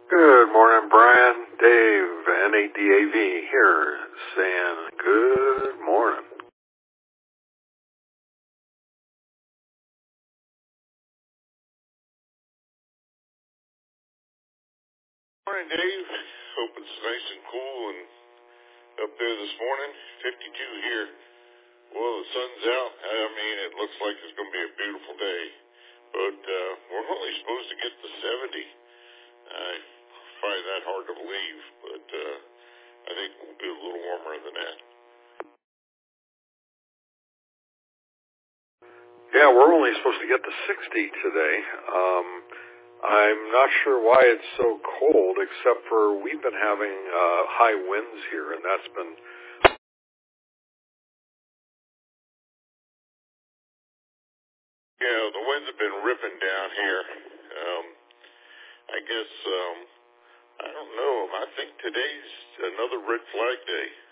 Good morning, Brian. Dave, NADAV here, saying good morning. Morning, Dave. Hope it's nice and cool and up there this morning. 52 here. Well, the sun's out. I mean, it looks like it's going to be a beautiful day. But we're only supposed to get to 70. I find that hard to believe, but I think we'll be a little warmer than that. Yeah, we're only supposed to get to 60 today. I'm not sure why it's so cold, except for we've been having high winds here, and that's been... Yeah, the winds have been ripping down here. I guess, I don't know. I think today's another red flag day.